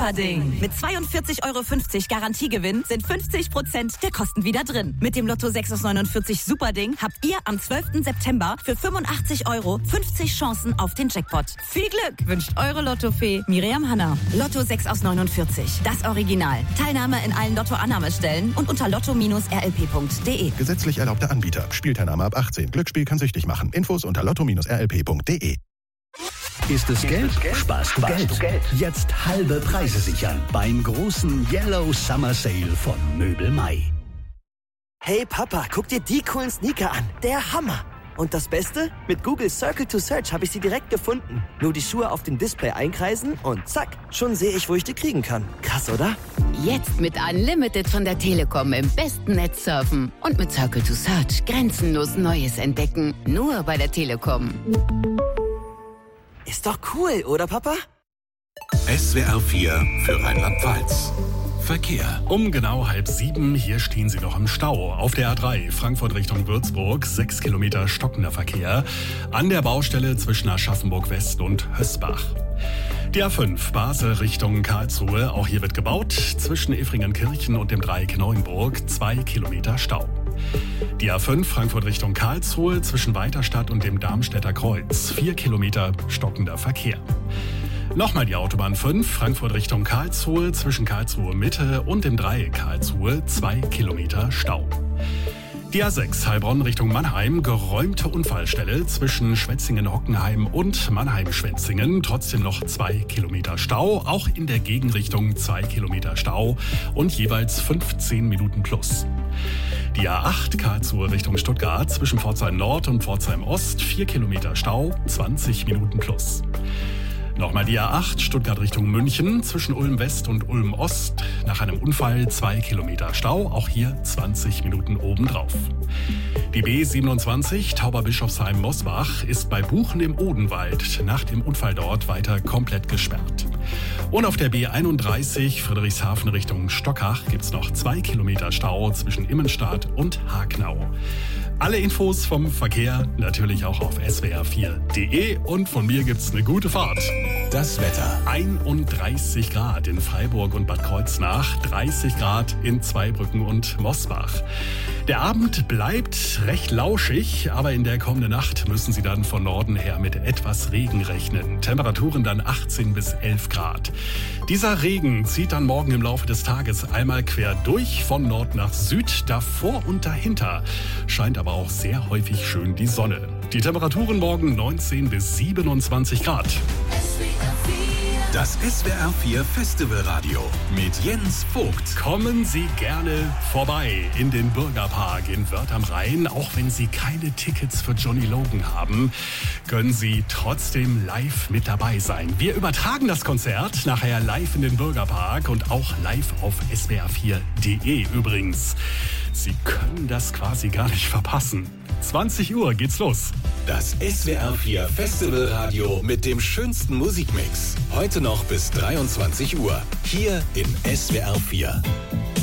Superding. Mit 42,50 Euro Garantiegewinn sind 50% der Kosten wieder drin. Mit dem Lotto 6 aus 49 Superding habt ihr am 12. September für 85 Euro 50 Chancen auf den Jackpot. Viel Glück wünscht eure Lottofee Miriam Hanna. Lotto 6 aus 49. Das Original. Teilnahme in allen Lotto-Annahmestellen und unter lotto-rlp.de. Gesetzlich erlaubter Anbieter. Spielteilnahme ab 18. Glücksspiel kann süchtig machen. Infos unter lotto-rlp.de. Ist es Geld? Sparst du Geld. Jetzt halbe Preise sichern beim großen Yellow Summer Sale von Möbel Mai. Hey Papa, guck dir die coolen Sneaker an. Der Hammer. Und das Beste? Mit Google Circle to Search habe ich sie direkt gefunden. Nur die Schuhe auf dem Display einkreisen und zack, schon sehe ich, wo ich die kriegen kann. Krass, oder? Jetzt mit Unlimited von der Telekom im besten Netz surfen. Und mit Circle to Search grenzenlos Neues entdecken. Nur bei der Telekom. Ist doch cool, oder Papa? SWR 4 für Rheinland-Pfalz. Verkehr. Um genau 6:30, hier stehen Sie noch im Stau. Auf der A3 Frankfurt Richtung Würzburg, 6 Kilometer stockender Verkehr. An der Baustelle zwischen Aschaffenburg West und Hösbach. Die A5 Basel Richtung Karlsruhe, auch hier wird gebaut. Zwischen Effringenkirchen und dem Dreieck Neuenburg, 2 Kilometer Stau. Die A5 Frankfurt Richtung Karlsruhe, zwischen Weiterstadt und dem Darmstädter Kreuz, 4 Kilometer stockender Verkehr. Nochmal die Autobahn 5, Frankfurt Richtung Karlsruhe, zwischen Karlsruhe Mitte und dem Dreieck Karlsruhe, 2 Kilometer Stau. Die A6 Heilbronn Richtung Mannheim, geräumte Unfallstelle zwischen Schwetzingen-Hockenheim und Mannheim-Schwetzingen, trotzdem noch 2 Kilometer Stau, auch in der Gegenrichtung 2 Kilometer Stau und jeweils 15 Minuten plus. Die A8 Karlsruhe Richtung Stuttgart, zwischen Pforzheim Nord und Pforzheim Ost, 4 Kilometer Stau, 20 Minuten plus. Nochmal die A8 Stuttgart Richtung München, zwischen Ulm West und Ulm Ost. Nach einem Unfall 2 Kilometer Stau, auch hier 20 Minuten obendrauf. Die B27 Tauberbischofsheim-Mosbach ist bei Buchen im Odenwald nach dem Unfall dort weiter komplett gesperrt. Und auf der B31 Friedrichshafen Richtung Stockach gibt's noch 2 Kilometer Stau zwischen Immenstadt und Hagnau. Alle Infos vom Verkehr natürlich auch auf swr4.de und von mir gibt's eine gute Fahrt. Das Wetter. 31 Grad in Freiburg und Bad Kreuznach, 30 Grad in Zweibrücken und Mosbach. Der Abend bleibt recht lauschig, aber in der kommenden Nacht müssen Sie dann von Norden her mit etwas Regen rechnen. Temperaturen dann 18 bis 11 Grad. Dieser Regen zieht dann morgen im Laufe des Tages einmal quer durch von Nord nach Süd. Davor und dahinter scheint aber auch sehr häufig schön die Sonne. Die Temperaturen morgen 19 bis 27 Grad. Das SWR 4 Festivalradio mit Jens Vogt. Kommen Sie gerne vorbei in den Bürgerpark in Wörth am Rhein. Auch wenn Sie keine Tickets für Johnny Logan haben, können Sie trotzdem live mit dabei sein. Wir übertragen das Konzert nachher live in den Bürgerpark und auch live auf swr4.de übrigens. Sie können das quasi gar nicht verpassen. 20 Uhr geht's los. Das SWR 4 Festivalradio mit dem schönsten Musikmix. Heute noch bis 23 Uhr. Hier in SWR 4.